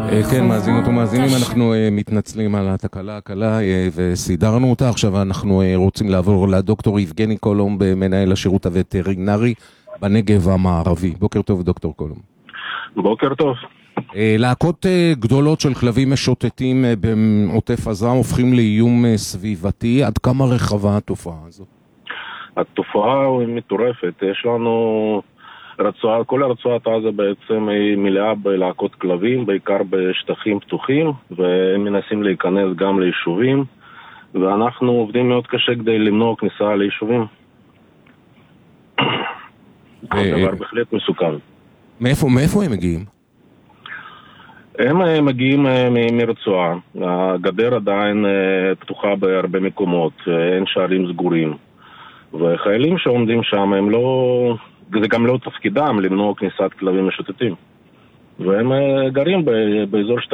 כן, מאזינות ומאזינים, אנחנו מתנצלים על התקלה הקלה וסידרנו אותה. עכשיו אנחנו רוצים לעבור לדוקטור יבגני קולום, מנהל השירות הווטרינרי בנגב המערבי. בוקר טוב, דוקטור קולום. בוקר טוב. להקות גדולות של כלבים משוטטים בעוטף עזה הופכים לאיום סביבתי. עד כמה רחבה התופעה הזו? התופעה היא מטורפת. יש לנו כל הרצועת עזה בעצם היא מלאה בלהקות כלבים, בעיקר בשטחים פתוחים, והם מנסים להיכנס גם ליישובים, ואנחנו עובדים מאוד קשה כדי למנוע כניסה ליישובים. דבר בהחלט מסוכן. מאיפה הם מגיעים? הם מגיעים מרצועה. הגדר עדיין פתוחה בהרבה מקומות, אין שערים סגורים. וחיילים שעומדים שם, זה גם לא תפקידם למנוע כניסת כלבים משוטטים. והם גרים באזור